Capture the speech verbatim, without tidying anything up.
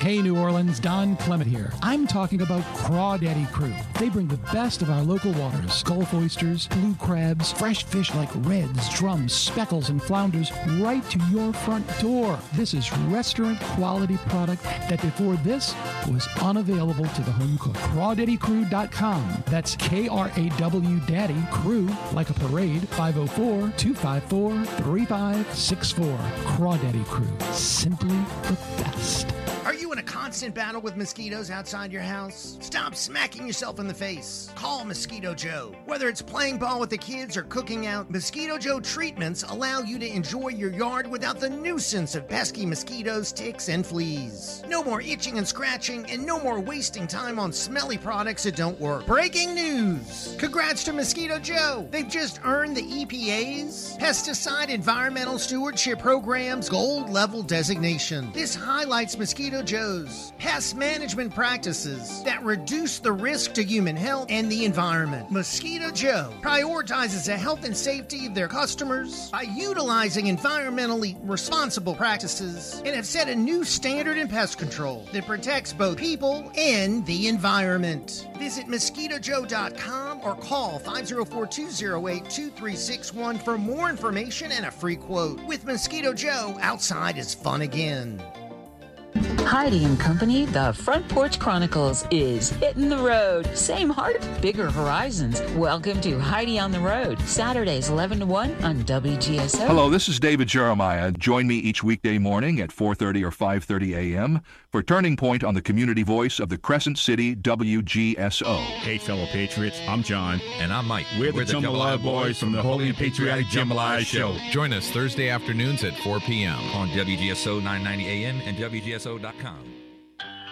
Hey, New Orleans, Don Clement here. I'm talking about Crawdaddy Crew. They bring the best of our local waters, Gulf oysters, blue crabs, fresh fish like reds, drums, speckles, and flounders right to your front door. This is restaurant quality product that before this was unavailable to the home cook. Crawdaddy Crew dot com. That's K R A W Daddy Crew, like a parade, five oh four, two five four, three five six four. Crawdaddy Crew. Simply the best. Are you in a constant battle with mosquitoes outside your house? Stop smacking yourself in the face. Call Mosquito Joe. Whether it's playing ball with the kids or cooking out, Mosquito Joe treatments allow you to enjoy your yard without the nuisance of pesky mosquitoes, ticks, and fleas. No more itching and scratching, and no more wasting time on smelly products that don't work. Breaking news! Congrats to Mosquito Joe! They've just earned the E P A's Pesticide Environmental Stewardship Program's Gold Level designation. This highlights Mosquito Joe's pest management practices that reduce the risk to human health and the environment. Mosquito Joe prioritizes the health and safety of their customers by utilizing environmentally responsible practices and have set a new standard in pest control that protects both people and the environment. Visit Mosquito Joe dot com or call five oh four, two oh eight, two three six one for more information and a free quote. With Mosquito Joe, outside is fun again. Heidi and Company, the Front Porch Chronicles is hitting the road. Same heart, bigger horizons. Welcome to Heidi on the Road, Saturdays eleven to one on W G S O. Hello, this is David Jeremiah. Join me each weekday morning at four thirty or five thirty a.m. for Turning Point on the community voice of the Crescent City W G S O. Hey, fellow patriots, I'm John. And I'm Mike. We're, We're the, the Jambalaya Boys from the Holy and Patriotic Jambalaya Show. Join us Thursday afternoons at four p.m. on W G S O nine ninety A M and W G S O dot com.